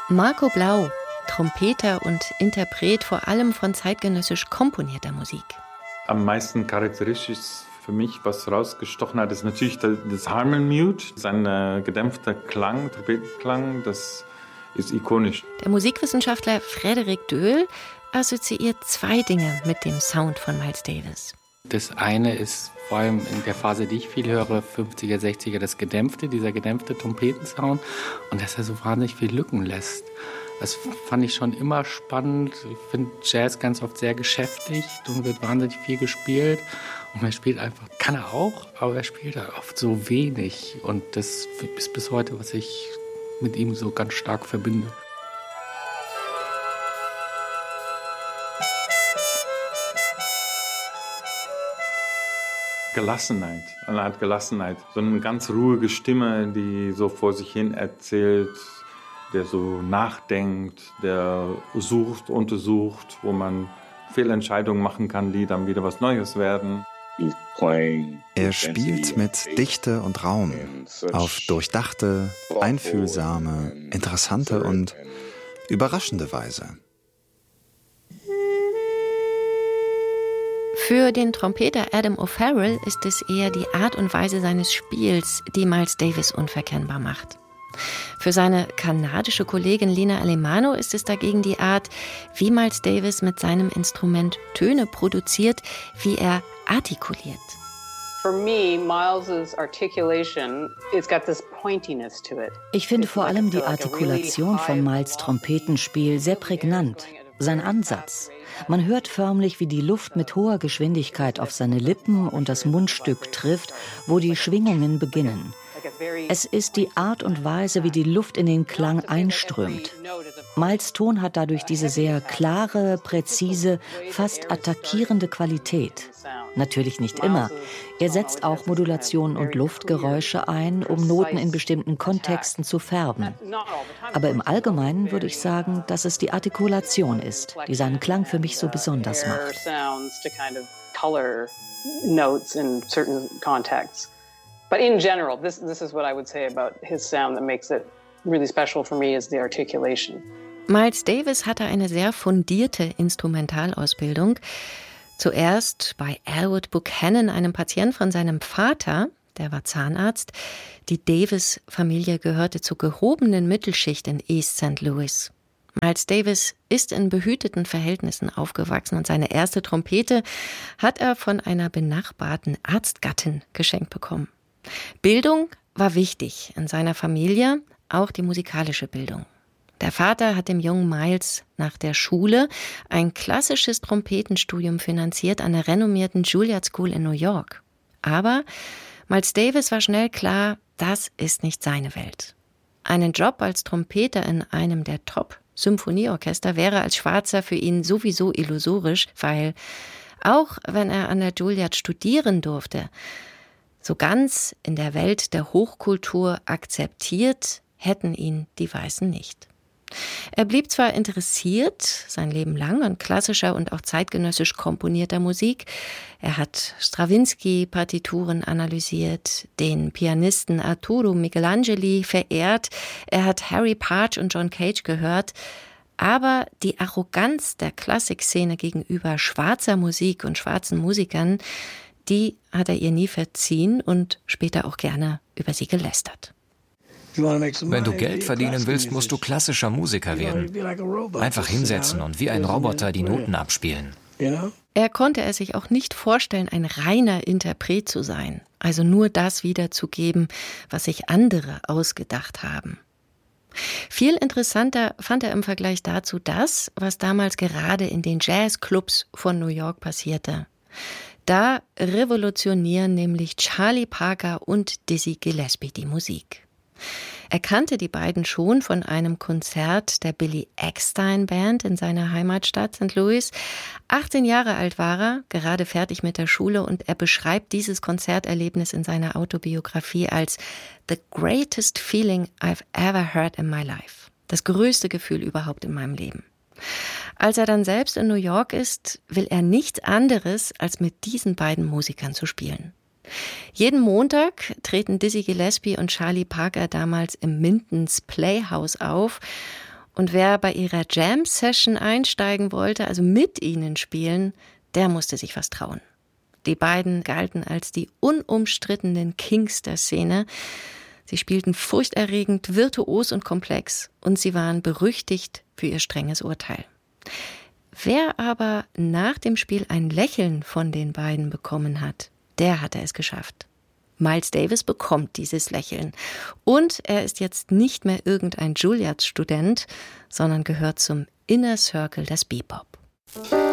Marco Blau, Trompeter und Interpret vor allem von zeitgenössisch komponierter Musik. Am meisten charakteristisch für mich, was rausgestochen hat, ist natürlich das Harmon Mute, sein gedämpfter Klang, Trompetenklang, das ist ikonisch. Der Musikwissenschaftler Frederik Döhl assoziiert zwei Dinge mit dem Sound von Miles Davis. Das eine ist vor allem in der Phase, die ich viel höre, 50er, 60er, dieser gedämpfte Trompetensound und dass er so wahnsinnig viel Lücken lässt. Das fand ich schon immer spannend. Ich finde Jazz ganz oft sehr geschäftigt und wird wahnsinnig viel gespielt. Und er spielt einfach, kann er auch, aber er spielt halt oft so wenig. Und das ist bis heute, was ich mit ihm so ganz stark verbinde. Gelassenheit, eine Art Gelassenheit. So eine ganz ruhige Stimme, die so vor sich hin erzählt, der so nachdenkt, der sucht, untersucht, wo man Fehlentscheidungen machen kann, die dann wieder was Neues werden. Er spielt mit Dichte und Raum auf durchdachte, einfühlsame, interessante und überraschende Weise. Für den Trompeter Adam O'Farrell ist es eher die Art und Weise seines Spiels, die Miles Davis unverkennbar macht. Für seine kanadische Kollegin Lina Alemano ist es dagegen die Art, wie Miles Davis mit seinem Instrument Töne produziert, wie er artikuliert. Ich finde vor allem die Artikulation von Miles' Trompetenspiel sehr prägnant. Sein Ansatz. Man hört förmlich, wie die Luft mit hoher Geschwindigkeit auf seine Lippen und das Mundstück trifft, wo die Schwingungen beginnen. Es ist die Art und Weise, wie die Luft in den Klang einströmt. Miles' Ton hat dadurch diese sehr klare, präzise, fast attackierende Qualität. Natürlich nicht immer. Er setzt auch Modulationen und Luftgeräusche ein, um Noten in bestimmten Kontexten zu färben. Aber im Allgemeinen würde ich sagen, dass es die Artikulation ist, die seinen Klang für mich so besonders macht. But in general, this is what I would say about his sound that makes it really special for me is the articulation. Miles Davis hatte eine sehr fundierte Instrumentalausbildung. Zuerst bei Elwood Buchanan, einem Patient von seinem Vater, der war Zahnarzt. Die Davis-Familie gehörte zur gehobenen Mittelschicht in East St. Louis. Miles Davis ist in behüteten Verhältnissen aufgewachsen und seine erste Trompete hat er von einer benachbarten Arztgattin geschenkt bekommen. Bildung war wichtig in seiner Familie, auch die musikalische Bildung. Der Vater hat dem jungen Miles nach der Schule ein klassisches Trompetenstudium finanziert an der renommierten Juilliard School in New York. Aber Miles Davis war schnell klar, das ist nicht seine Welt. Einen Job als Trompeter in einem der Top-Symphonieorchester wäre als Schwarzer für ihn sowieso illusorisch, weil auch wenn er an der Juilliard studieren durfte, so ganz in der Welt der Hochkultur akzeptiert hätten ihn die Weißen nicht. Er blieb zwar interessiert sein Leben lang an klassischer und auch zeitgenössisch komponierter Musik. Er hat Strawinsky-Partituren analysiert, den Pianisten Arturo Michelangeli verehrt, er hat Harry Partch und John Cage gehört. Aber die Arroganz der Klassikszene gegenüber schwarzer Musik und schwarzen Musikern, die hat er ihr nie verziehen und später auch gerne über sie gelästert. Wenn du Geld verdienen willst, musst du klassischer Musiker werden. Einfach hinsetzen und wie ein Roboter die Noten abspielen. Er konnte es sich auch nicht vorstellen, ein reiner Interpret zu sein, also nur das wiederzugeben, was sich andere ausgedacht haben. Viel interessanter fand er im Vergleich dazu das, was damals gerade in den Jazzclubs von New York passierte. Da revolutionieren nämlich Charlie Parker und Dizzy Gillespie die Musik. Er kannte die beiden schon von einem Konzert der Billy Eckstine Band in seiner Heimatstadt St. Louis. 18 Jahre alt war er, gerade fertig mit der Schule, und er beschreibt dieses Konzerterlebnis in seiner Autobiografie als the greatest feeling I've ever heard in my life. Das größte Gefühl überhaupt in meinem Leben. Als er dann selbst in New York ist, will er nichts anderes, als mit diesen beiden Musikern zu spielen. Jeden Montag treten Dizzy Gillespie und Charlie Parker damals im Mintons Playhouse auf Und wer bei ihrer Jam-Session einsteigen wollte, also mit ihnen spielen, der musste sich was trauen. Die beiden galten als die unumstrittenen Kings der Szene. Sie spielten furchterregend, virtuos und komplex und sie waren berüchtigt für ihr strenges Urteil. Wer aber nach dem Spiel ein Lächeln von den beiden bekommen hat, der hatte es geschafft. Miles Davis bekommt dieses Lächeln. Und er ist jetzt nicht mehr irgendein Juilliard-Student, sondern gehört zum Inner Circle des Bebop.